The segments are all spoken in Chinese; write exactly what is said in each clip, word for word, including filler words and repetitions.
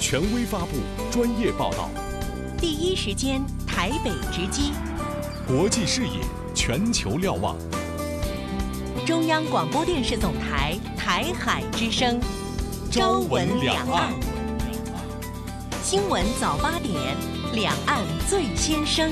权威发布，专业报道， 第一时间台北直击， 国际视野，全球瞭望。 中央广播电视总台台海之声，朝闻两岸。新闻早八点，两岸最先声。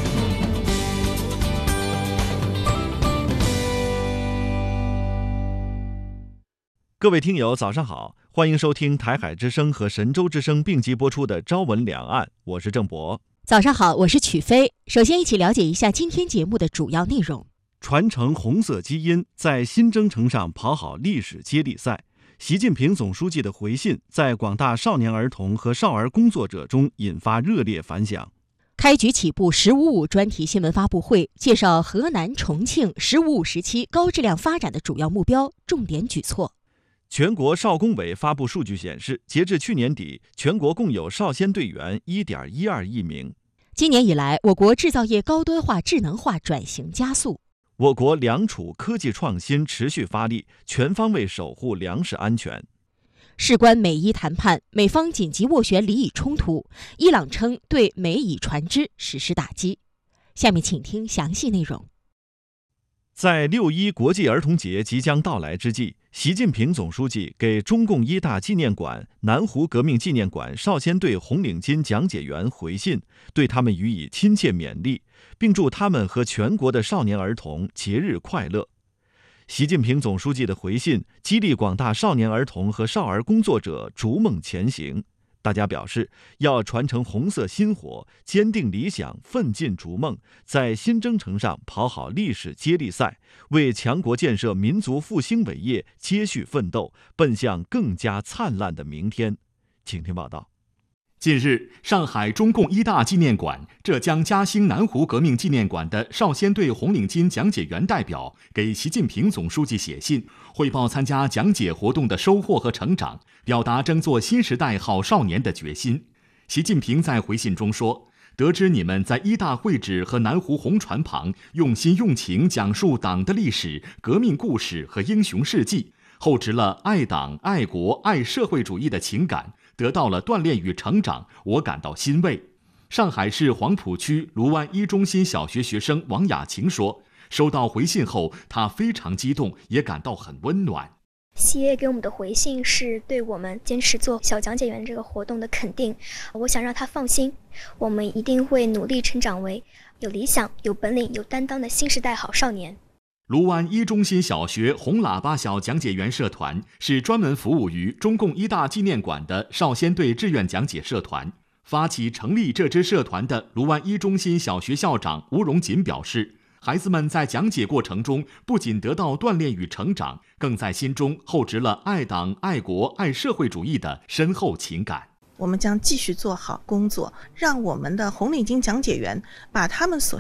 各位听友早上好，欢迎收听台海之声和神州之声并机播出的朝闻两岸，我是郑博。 早上好，我是曲飞。首先一起了解一下今天节目的主要内容。 传承红色基因，在新征程上跑好历史接力赛。习近平总书记的回信在广大少年儿童和少儿工作者中引发热烈反响。 开局起步十五五专题新闻发布会介绍河南、重庆十五五时期高质量发展的主要目标、重点举措。 全国少工委发布数据显示，截至去年底，全国共有少先队员 一点一二亿名。 今年以来，我国制造业高端化、智能化转型加速。 我国粮储科技创新持续发力，全方位守护粮食安全。 事关美伊谈判，美方紧急斡旋里以冲突，伊朗称对美以船只实施打击。下面请听详细内容。 在六一国际儿童节即将到来之际，习近平总书记给中共一大纪念馆、南湖革命纪念馆少先队红领巾讲解员回信，对他们予以亲切勉励，并祝他们和全国的少年儿童节日快乐。习近平总书记的回信激励广大少年儿童和少儿工作者逐梦前行。大家表示，要传承红色薪火，坚定理想，奋进逐梦，在新征程上跑好历史接力赛，为强国建设民族复兴伟业接续奋斗，奔向更加灿烂的明天。请听报道。 近日，上海中共一大纪念馆、浙江嘉兴南湖革命纪念馆的少先队红领巾讲解员代表给习近平总书记写信，汇报参加讲解活动的收获和成长，表达争做新时代好少年的决心。习近平在回信中说，得知你们在一大会址和南湖红船旁用心用情讲述党的历史、革命故事和英雄事迹，厚植了爱党、爱国、爱社会主义的情感，得到了锻炼与成长，我感到欣慰。上海市黄浦区卢湾一中心小学学生王雅晴说，收到回信后，她非常激动，也感到很温暖。 习爷给我们的回信是对我们坚持做小讲解员这个活动的肯定，我想让他放心，我们一定会努力成长为有理想、有本领、有担当的新时代好少年。 卢湾一中心小学红喇叭小讲解员社团是专门服务于中共一大纪念馆的少先队志愿讲解社团。发起成立这支社团的卢湾一中心小学校长吴荣锦表示，孩子们在讲解过程中不仅得到锻炼与成长，更在心中厚植了爱党、爱国、爱社会主义的深厚情感。 我们将继续做好工作，让我们的红领巾讲解员把他们所